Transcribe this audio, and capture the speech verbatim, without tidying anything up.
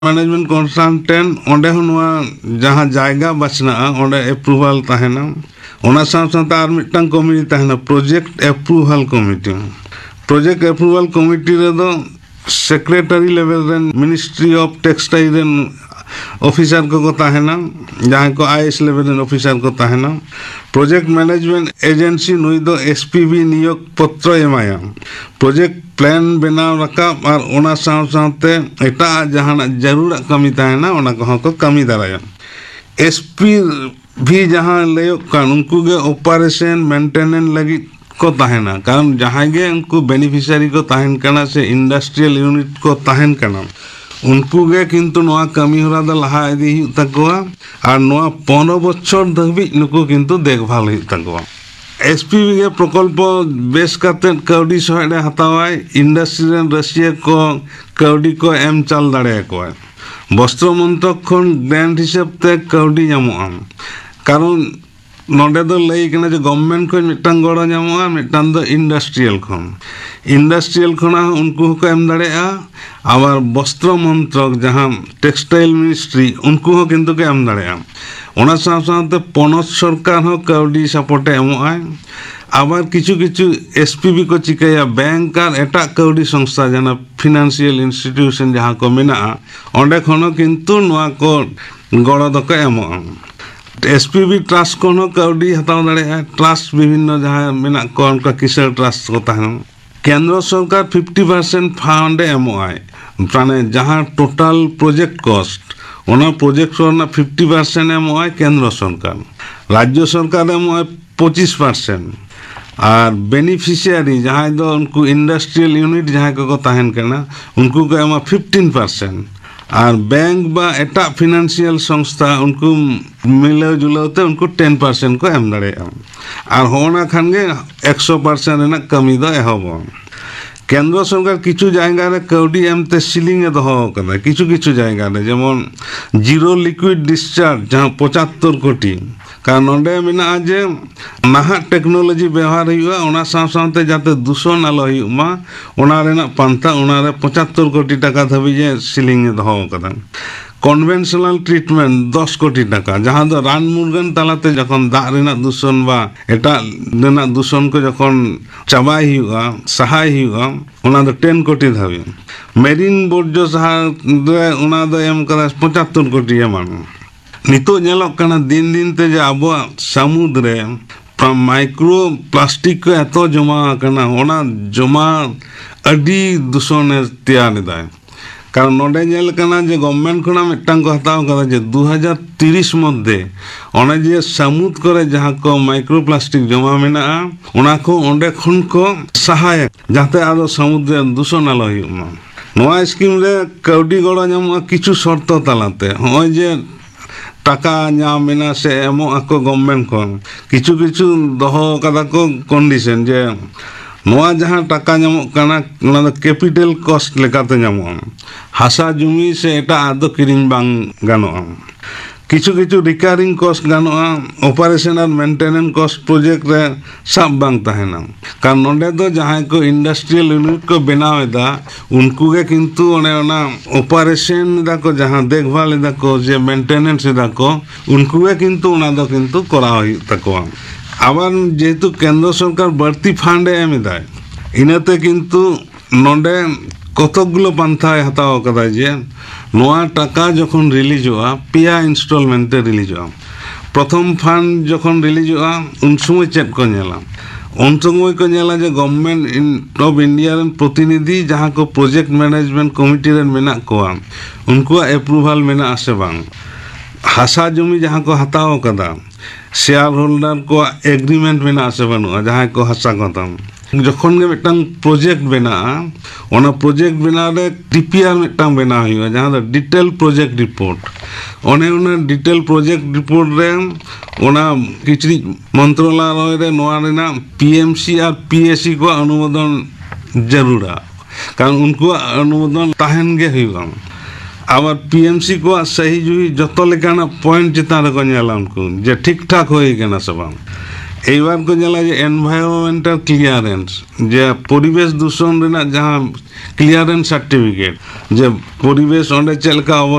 management consultant ओंडे हुआ जहाँ जायगा बचना ओंडे एप्रूवल तहना ओना साथ साथ आर मिटन कमिटी तहना project approval committee project approval committee रे दो secretary level rain ministry of textile rain officer को तहना जहाँ को आईएएस लेवल रेन ऑफिसर को तहना प्रोजेक्ट मैनेजमेंट एजेंसी नुई दो एसपीबी नियोग पत्र एमाया प्रोजेक्ट प्लान बनाव रकाब और ओना साथ साथे एटा जहाँ जरूर कमी तहना ओना को को कमी दाराया एसपी भी जहाँ ले कान उनको के ऑपरेशन मेंटेनेंस लगी को तहना कारण जहाँ गे उनको बेनिफिशियरी को तहन करना से इंडस्ट्रियल यूनिट को तहन करना उनको गे किंतु नोआ कमी होरा द लहा इदी तकवा और नोआ पंद्रह बच्चर धबी नुको किंतु देखभाल हुई तकवा एसपीबी के प्रकल्प बेस करते कौड़ी सहायता हतावाय इंडस्ट्री रशिया को कौड़ी को एम चल दाड़े को वस्त्र मंत्रक खन ग्रांट हिसाब ते कौड़ी नामोआ कारण नोडे दो लई कना जे गवर्नमेंट को मिटन गड़ो नामोआ मिटन दो इंडस्ट्रियल खन इंडस्ट्रियल खना उनको को एम दाड़ेआ आबार वस्त्र मंत्रक जहाँ टेक्सटाइल मिनिस्ट्री उनको हो किंतु के एम दाड़ेआ ओना साथ साथ पनत सरकार हो कौड़ी सपोर्टे एमोआय आबार किछु किछु एसपीबी को चिकाया बैंक और एटा कौड़ी संस्था जना फाइनेंशियल इंस्टीट्यूशन जहाँ को मेना ओंडे खनो किंतु नोआ को गड़ो दको एमोआ एसपीबी ट्रस्ट को कौड़ी हताव दाड़ेआ ट्रस्ट विभिन्न जहाँ मेना को उनका किसान ट्रस्ट को तहन केंद्र सरकार फिफ्टी परसेंट फंड एमोआय माने जहाँ टोटल प्रोजेक्ट कॉस्ट ओना प्रोजेक्ट ना फिफ्टी परसेंट एमोआय केंद्र सरकार राज्य सरकार एमोआय पच्चीस परसेंट और बेनिफिशियरी जहाँ दो उनको इंडस्ट्रियल यूनिट जहाँ को तहन करना उनको को एमा फिफ्टीन परसेंट और बैंक बा एटा फाइनेंशियल संस्था उनको मिले जुलते उनको टेन परसेंट को एम दाड़ेआ और होना खान गे एकशो परसेंट रेना कमी दो एहब केंद्र सरकार किछु जायगा रे कौड़ी एमते सीलिंग दो कदा किछु किछु जायगा रे जेमन जीरो लिक्विड डिस्चार्ज जहाँ पचहत्तर कोटी कारण नोडे मेना जे नाहा टेक्नोलॉजी व्यवहार हुआ ओना साथ साथे जाते दूषण आलो हुआ ओना रेना पांता ओना रे पचहत्तर कोटी टाका धबी जे सीलिंग दो कदा कन्वेंशनल ट्रीटमेंट दस कोटी टाका जहाँ दो रान मुर्गन तालाते जखन दा रेना दूषण बा एटा रेना दूषण को जखन चाबाई हुआ सहाय हुआ ओना दो टेन कोटी धबी मेरीन बोर्ड जो सहा ओना दो एम कदा पचहत्तर कोटी एमान नितो नेलोक कना दिन दिन ते जे आबो समुद्र माइक्रो प्लास्टिक को एतो जमा कना ओना जमा अडी दूषण तैयार दाय कारण नोडे नेल कना जे गवर्नमेंट खना मिटन को हताव कदा जे दो हज़ार तीस मध्य ओने जे समुद्र करे जहाँ को माइक्रो प्लास्टिक जमा मेना ओना को ओंडे खन को सहायक जाते आदो समुद्र दूषण आलो हुमा नोआ स्कीम रे कौडी गड़ो नाम किछु शर्त तालाते होय जे टाका नाम मेना से एमो आको गवर्नमेंट को किछु किछु दहो कदा को कंडीशन जे नोआ जहाँ टाका नामो काना ओना दो कैपिटल कॉस्ट लेकाते नामो हासा जमी से एटा आदो किरिंग बांग गानोआ किछु किछु रिकारिंग कॉस्ट गानोआ ऑपरेशन और मेंटेनेंस कॉस्ट प्रोजेक्ट रे सब बांग तहना कारण नोडे दो जहाँ को इंडस्ट्रियल यूनिट को बनावेदा उनको के किंतु ओने ओना ऑपरेशन दा को जहाँ देखभाल दा को जे मेंटेनेंस दा को उनको के किंतु ओना दो किंतु करा होई तकवा आबार जेहेतु केंद्र सरकार बढ़ती फंड एम दाय इनाते किंतु नोडे कतकगुलो पांथा हताव कदा जे नोआ टाका जखन रिलीज हुआ पिया इन्स्टलमेंट रिलीज हुआ प्रथम फंड जखन रिलीज हुआ उन समय चेक को नेला उन समय को नेला जे गवर्नमेंट ऑफ इंडिया रेन प्रतिनिधि जहाँ को प्रोजेक्ट मैनेजमेंट कमिटी रेन मेना कोआ उनको एप्रूवल मेना आसे बांग हासा जमी जहाँ को हताव कदा शेयर होल्डर को एग्रीमेंट मेना आसे बानुआ जहाँ को हासा कदम जखन गे मिटन प्रोजेक्ट बना ओना प्रोजेक्ट बना रे टीपीआर मिटन बना हुआ जहाँ डिटेल प्रोजेक्ट रिपोर्ट ओने ओने डिटेल प्रोजेक्ट रिपोर्ट रे ओना किछि मंत्रालय रे नोआ रेना पीएमसी और पीएससी को अनुमोदन जरूरा कारण उनको अनुमोदन तहन गे हुआ आबार पीएमसी को सही जुई जतो लेकाना पॉइंट चितान को नेला उनको जे ठीक ठाक होई गना सब এইবার को जला जे एनवायरमेंटल क्लियरेंस जे परिवेश दूषण रेना जहां क्लियरेंस सर्टिफिकेट जे परिवेश ओंडे चलका